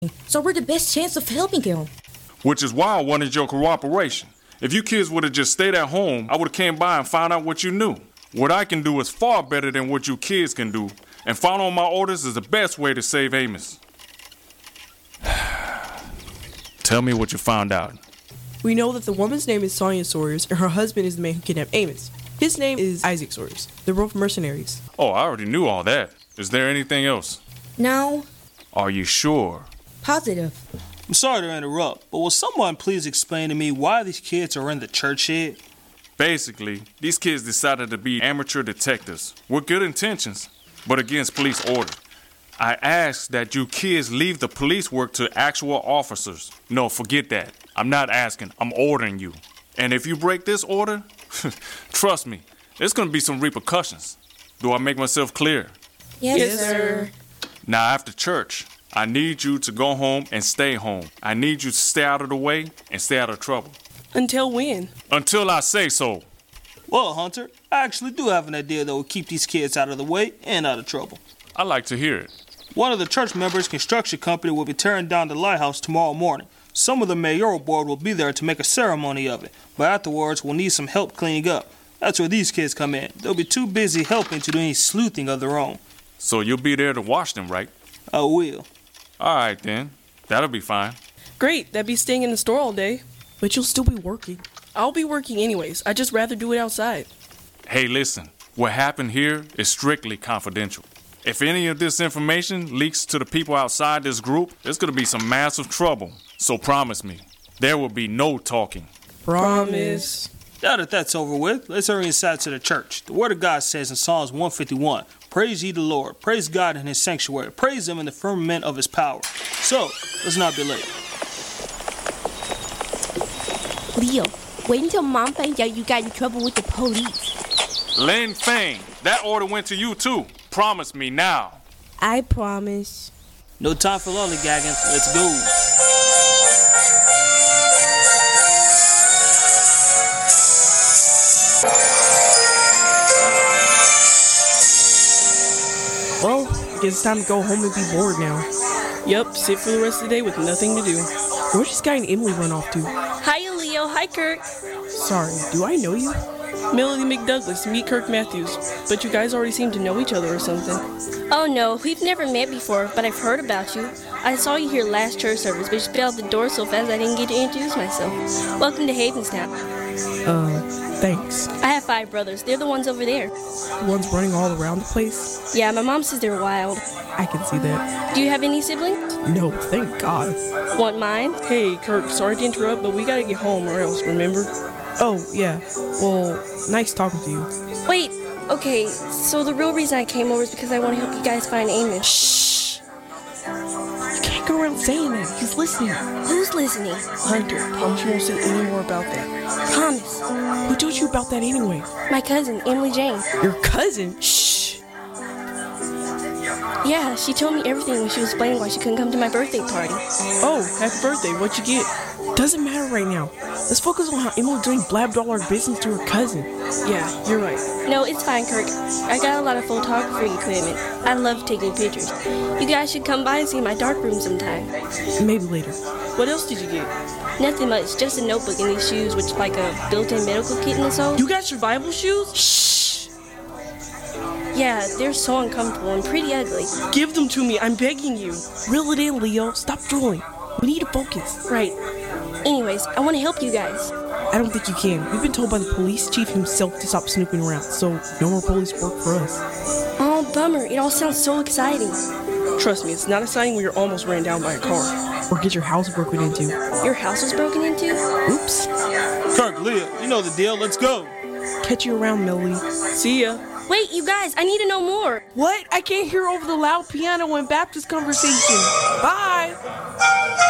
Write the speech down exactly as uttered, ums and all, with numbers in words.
so we're the best chance of helping them. Which is why I wanted your cooperation. If you kids would have just stayed at home, I would have came by and found out what you knew. What I can do is far better than what you kids can do, and following my orders is the best way to save Amos. Tell me what you found out. We know that the woman's name is Sonia Sawyers, and her husband is the man who kidnapped Amos. His name is Isaac Sawyers. They're both mercenaries. Oh, I already knew all that. Is there anything else? No. Are you sure? Positive. I'm sorry to interrupt, but will someone please explain to me why these kids are in the church shed? Basically, these kids decided to be amateur detectives with good intentions, but against police orders. I ask that you kids leave the police work to actual officers. No, forget that. I'm not asking, I'm ordering you. And if you break this order, trust me, there's gonna be some repercussions. Do I make myself clear? Yes, Yes, sir. sir. Now after church, I need you to go home and stay home. I need you to stay out of the way and stay out of trouble. Until when? Until I say so. Well, Hunter, I actually do have an idea that will keep these kids out of the way and out of trouble. I like to hear it. One of the church members' construction company will be tearing down the lighthouse tomorrow morning. Some of the mayoral board will be there to make a ceremony of it, but afterwards we'll need some help cleaning up. That's where these kids come in. They'll be too busy helping to do any sleuthing of their own. So you'll be there to watch them, right? I will. All right, then. That'll be fine. Great, that'd be staying in the store all day. But you'll still be working. I'll be working anyways. I'd just rather do it outside. Hey, listen. What happened here is strictly confidential. If any of this information leaks to the people outside this group, there's going to be some massive trouble. So promise me, there will be no talking. Promise. Now that that's over with, let's hurry inside to the church. The Word of God says in Psalms one fifty-one, "Praise ye the Lord, praise God in his sanctuary, praise him in the firmament of his power." So, let's not be late. Leo, wait until Mom finds out you got in trouble with the police. Lin Fang, that order went to you too. Promise me now. I promise. No time for lollygagging, let's go. Well, I guess it's time to go home and be bored now. Yep, sit for the rest of the day with nothing to do. Where's this guy and Emily run off to? Hiya, Leo. Hi, Kirk. Sorry, do I know you? Melody McDouglas, meet Kirk Matthews. But you guys already seem to know each other or something. Oh, no, we've never met before, but I've heard about you. I saw you here last church service, but you sped out the door so fast I didn't get to introduce myself. Welcome to Havenstown. Uh, thanks. I have five brothers. They're the ones over there. The one's running all around the place? Yeah, my mom says they're wild. I can see that. Do you have any siblings? No, thank God. Want mine? Hey, Kirk, sorry to interrupt, but we gotta get home or else, remember? Oh, yeah. Well, nice talking to you. Wait, okay, so the real reason I came over is because I want to help you guys find Amos. Shh! You can't go around saying that. He's listening. Who's listening? Hunter, promise you won't say any more about that. Promise. Who told you about that anyway? My cousin, Emily Jane. Your cousin? Shh! Yeah, she told me everything when she was explaining why she couldn't come to my birthday party. Oh, happy birthday. What'd you get? Doesn't matter right now. Let's focus on how Emily Jane blabbed all our business to her cousin. Yeah, you're right. No, it's fine, Kirk. I got a lot of photography equipment. I love taking pictures. You guys should come by and see my darkroom sometime. Maybe later. What else did you get? Nothing much, just a notebook and these shoes, which is like a built-in medical kit in the sole. You got survival shoes? Shh! Yeah, they're so uncomfortable and pretty ugly. Give them to me, I'm begging you. Reel it in, Leo. Stop drooling. We need to focus. Right. Anyways, I want to help you guys. I don't think you can. We've been told by the police chief himself to stop snooping around, so no more police work for us. Oh, bummer. It all sounds so exciting. Trust me, it's not exciting when you're almost ran down by a car. Or get your house broken into. Your house was broken into? Oops. Kirk, Leah, you know the deal, let's go. Catch you around, Melody. See ya. Wait, you guys, I need to know more. What? I can't hear over the loud piano and Baptist conversation. Bye.